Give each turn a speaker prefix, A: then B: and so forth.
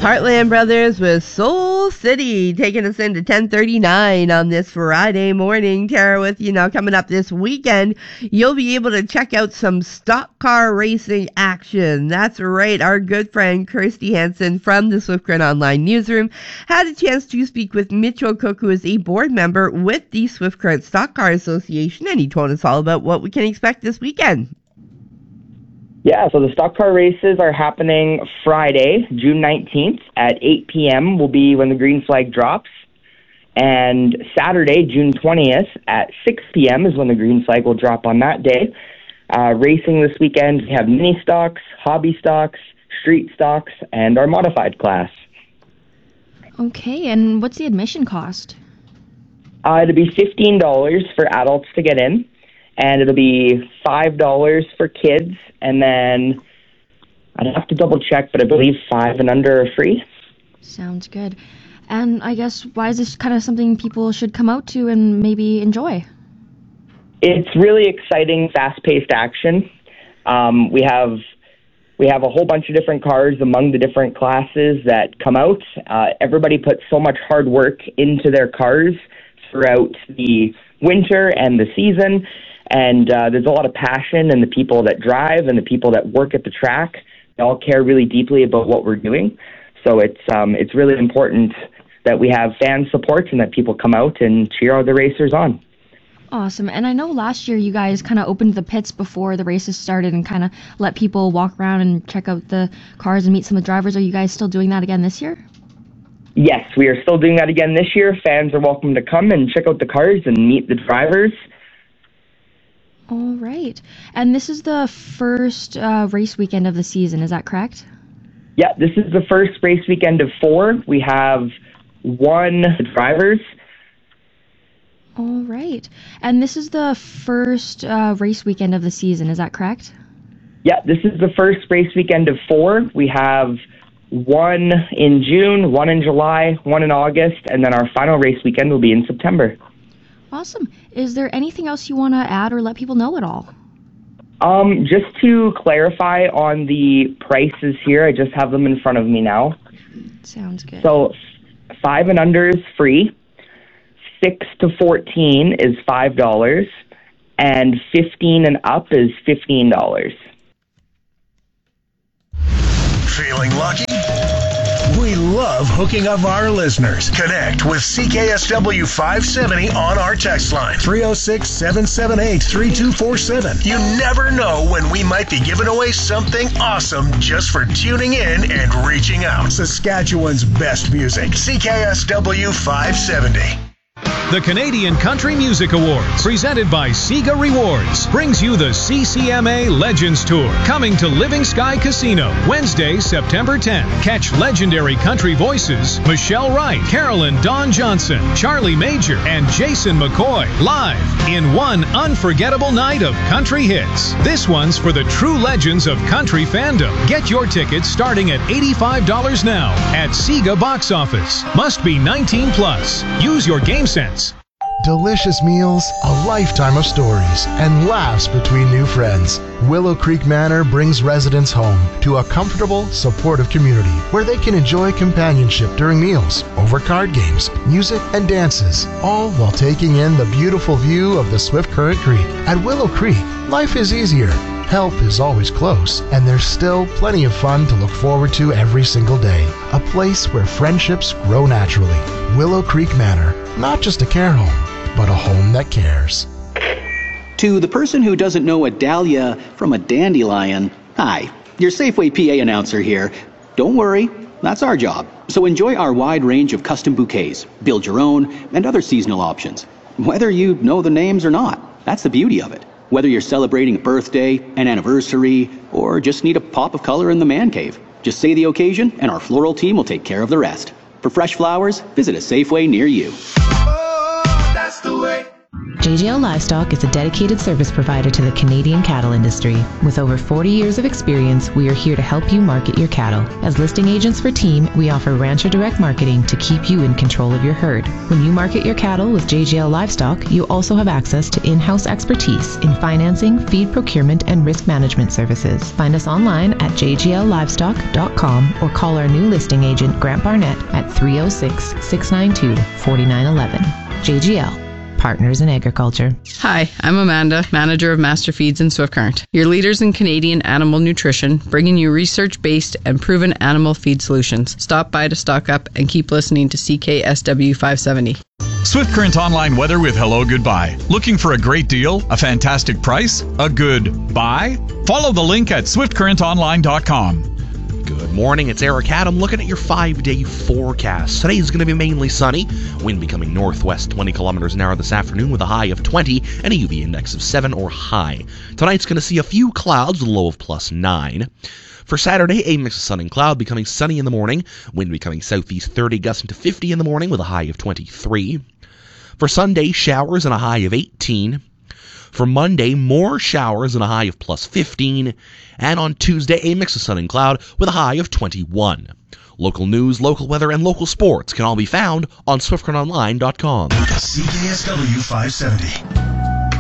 A: Heartland Brothers with Soul City taking us into 10:39 on this Friday morning. Tara with you now. Coming up this weekend, you'll be able to check out some stock car racing action. That's right. Our good friend Kirsty Hansen from the Swift Current Online Newsroom had a chance to speak with Mitchell Cook, who is a board member with the Swift Current Stock Car Association, and he told us all about what we can expect this weekend.
B: Yeah, so the stock car races are happening Friday, June 19th at 8 p.m. will be when the green flag drops. And Saturday, June 20th at 6 p.m. is when the green flag will drop on that day. Racing this weekend, we have mini stocks, hobby stocks, street stocks, and our modified class.
C: Okay, and what's the admission cost?
B: It'll be $15 for adults to get in. And it'll be $5 for kids, and then I'd have to double check, but I believe 5 and under are free.
C: Sounds good. And I guess, why is this kind of something people should come out to and maybe enjoy?
B: It's really exciting, fast-paced action. We have a whole bunch of different cars among the different classes that come out. Everybody puts so much hard work into their cars throughout the winter and the season. And there's a lot of passion in the people that drive and the people that work at the track. They all care really deeply about what we're doing. So it's really important that we have fan support and that people come out and cheer the racers on.
C: Awesome. And I know last year you guys kind of opened the pits before the races started and kind of let people walk around and check out the cars and meet some of the drivers. Are you guys still doing that again this year?
B: Yes, we are still doing that again this year. Fans are welcome to come and check out the cars and meet the drivers.
C: All right. And this is the first race weekend of the season, is that correct?
B: Yeah, this is the first race weekend of 4. We have 1 drivers.
C: All right. And this is the first race weekend of the season, is that correct?
B: Yeah, this is the first race weekend of 4. We have 1 in June, 1 in July, 1 in August, and then our final race weekend will be in September.
C: Awesome. Is there anything else you want to add or let people know at all?
B: Just to clarify on the prices here, I just have them in front of me now.
C: Sounds good.
B: So 5 and under is free, 6 to 14 is $5, and 15 and up is $15.
D: Feeling lucky? We love hooking up our listeners. Connect with CKSW 570 on our text line, 306-778-3247. You never know when we might be giving away something awesome just for tuning in and reaching out. Saskatchewan's best music, CKSW 570.
E: The Canadian Country Music Awards, presented by Sega Rewards, brings you the CCMA Legends Tour, coming to Living Sky Casino, Wednesday, September 10th. Catch legendary country voices Michelle Wright, Carolyn Dawn Johnson, Charlie Major, and Jason McCoy, live in one unforgettable night of country hits. This one's for the true legends of country fandom. Get your tickets starting at $85 now at Sega Box Office. Must be 19 plus. Use your game sense.
F: Delicious meals, a lifetime of stories, and laughs between new friends. Willow Creek Manor brings residents home to a comfortable, supportive community where they can enjoy companionship during meals, over card games, music, and dances, all while taking in the beautiful view of the Swift Current Creek. At Willow Creek, life is easier. Help is always close, and there's still plenty of fun to look forward to every single day. A place where friendships grow naturally. Willow Creek Manor, not just a care home, but a home that cares.
G: To the person who doesn't know a dahlia from a dandelion, hi, your Safeway PA announcer here. Don't worry, that's our job. So enjoy our wide range of custom bouquets, build your own, and other seasonal options. Whether you know the names or not, that's the beauty of it. Whether you're celebrating a birthday, an anniversary, or just need a pop of color in the man cave, just say the occasion and our floral team will take care of the rest. For fresh flowers, visit a Safeway near you.
D: Oh, that's the way.
H: JGL Livestock is a dedicated service provider to the Canadian cattle industry. With over 40 years of experience, we are here to help you market your cattle. As listing agents for Team, we offer Rancher Direct Marketing to keep you in control of your herd. When you market your cattle with JGL Livestock, you also have access to in-house expertise in financing, feed procurement, and risk management services. Find us online at jgllivestock.com or call our new listing agent, Grant Barnett, at 306-692-4911. JGL. Partners in Agriculture.
I: Hi, I'm Amanda, manager of Master Feeds in Swift Current, your leaders in Canadian animal nutrition, bringing you research-based and proven animal feed solutions. Stop by to stock up and keep listening to CKSW 570.
J: Swift Current online weather with Hello Goodbye. Looking for a great deal, a fantastic price, a good buy? Follow the link at swiftcurrentonline.com.
K: Good morning, it's Eric Adam looking at your 5-day forecast. Today is going to be mainly sunny, wind becoming northwest 20 kilometers an hour this afternoon with a high of 20 and a UV index of 7 or high. Tonight's going to see a few clouds with a low of +9. For Saturday, a mix of sun and cloud, becoming sunny in the morning, wind becoming southeast 30 gusting to 50 in the morning with a high of 23. For Sunday, showers and a high of 18. For Monday, more showers and a high of +15. And on Tuesday, a mix of sun and cloud with a high of 21. Local news, local weather, and local sports can all be found on SwiftCurrentOnline.com.
D: CKSW 570.